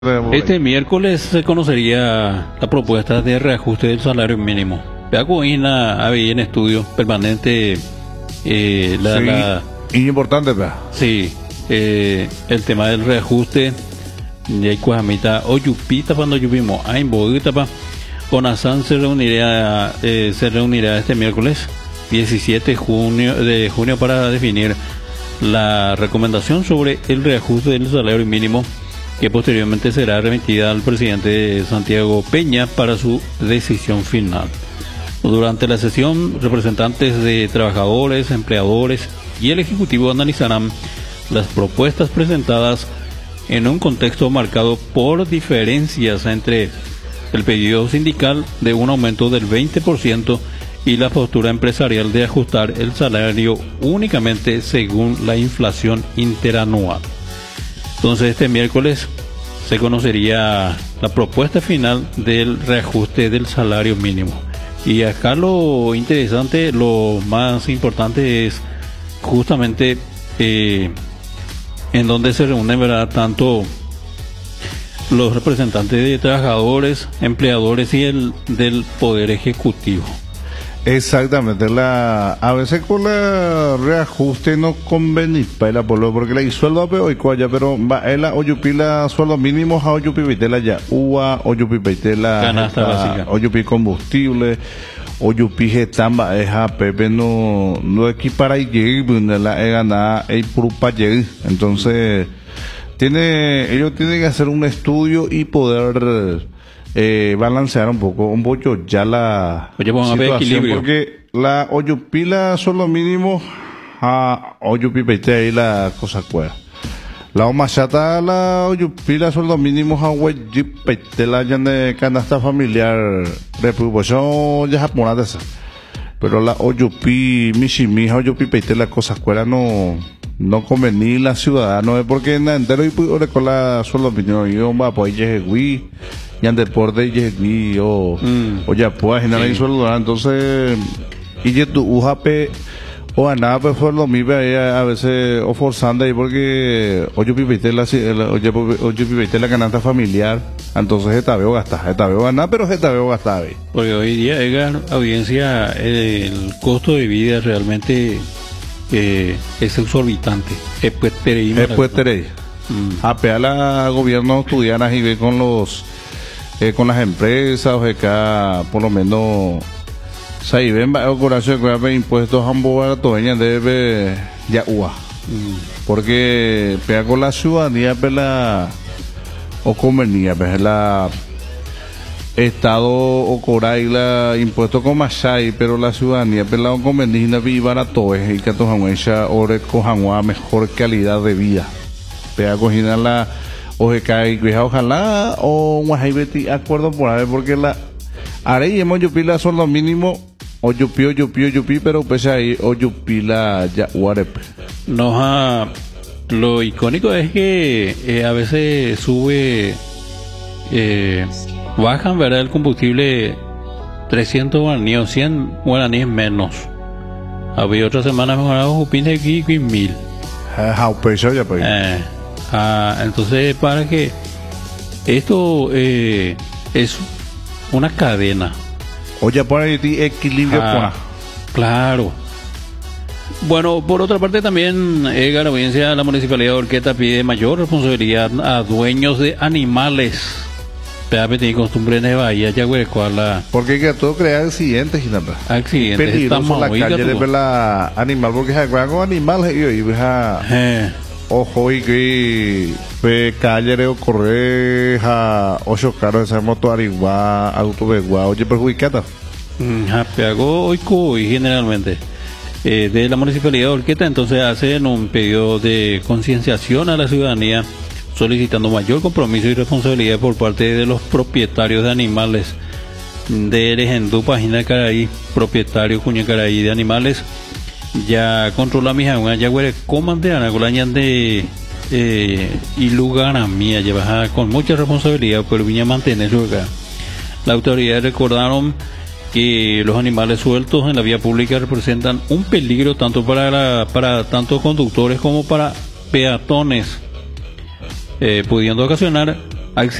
Este miércoles se conocería la propuesta de reajuste del salario mínimo. Había en estudio permanente importante, sí, el tema del reajuste. Y hay cuajamita oyupita cuando lluvimos a Imbodita ONASAN se reunirá este miércoles 17 de junio para definir la recomendación sobre el reajuste del salario mínimo, que posteriormente será remitida al presidente Santiago Peña para su decisión final. Durante la sesión, representantes de trabajadores, empleadores y el Ejecutivo analizarán las propuestas presentadas en un contexto marcado por diferencias entre el pedido sindical de un aumento del 20% y la postura empresarial de ajustar el salario únicamente según la inflación interanual. Entonces este miércoles se conocería la propuesta final del reajuste del salario mínimo. Y acá lo interesante, lo más importante es justamente en donde se reúnen, ¿verdad?, tanto los representantes de trabajadores, empleadores y del Poder Ejecutivo. Exactamente, a veces con el reajuste no conviene para porque la sueldo hoy cuaya, pero la oyupila sueldo mínimo a oyupi vitela ya ua oyupi vitela canasta básica, oyupi combustible, oyupi getamba a pepe no equipara y la gana el prupa. Entonces ellos tienen que hacer un estudio y poder balancear un poco ya la situación, porque la oyupila son los mínimos a oyupi peite ahí la cosa cueva. La omachata la oyupila son los mínimos a oyupi peite la de canasta familiar reproducción ya japonesa, pero la oyupi mishimi oyupi peite la cosa cueva no convenir la ciudadano es porque en entero y con la solo mínimos yo va pues llegué y en deporte y o ya pues generar sí. Sueldo, entonces y ya tu UJP o a nada pues fue lo mismo a veces o forzando ahí porque oye pipite la canasta familiar, entonces esta veo ganar pero esta veo gastar porque hoy día audiencia el costo de vida realmente es exorbitante. Es a la gobierno estudianas y ve con los con las empresas o acá por lo menos si ven corazón que impuestos ambos toeña debe ya ua porque pega con la ciudadanía pela o convenía la Estado o coray la impuesto con Masai, pero la ciudadanía pela o convenía viva a todos y que tojan ore cojan mejor calidad de vida pega cogina la ojalá o un acuerdo por ahí porque la haré y hemos yupila son los mínimos o yupi pero pues ahí o yupila ya uarepe no lo icónico es que a veces sube bajan, ¿verdad?, el combustible 300 guaraníes, 100 guaraníes menos. Había otra semana mejorado jupín de aquí y 1000. Entonces para que esto es una cadena. Oye, por ahí equilibrio claro. Bueno, por otra parte también la audiencia de la Municipalidad de Orqueta pide mayor responsabilidad a dueños de animales. Tiene costumbre en Bahía, porque que todo crea accidentes, peligroso la calle de la animal, porque es algo animal ojo y que calle o correr a 8 carros esa moto arigua auto begua oye perjudicada hoy generalmente de la Municipalidad de Orqueta. Entonces hacen un pedido de concienciación a la ciudadanía solicitando mayor compromiso y responsabilidad por parte de los propietarios de animales de Erejendú, página Caraí, propietario Cuña Caraí de animales. Ya controla mi jaula, ya huele comandante Anagolañan de y lugar a mí, lleva con mucha responsabilidad, pero vine a mantenerlo acá. Las autoridades recordaron que los animales sueltos en la vía pública representan un peligro tanto para tanto conductores como para peatones, pudiendo ocasionar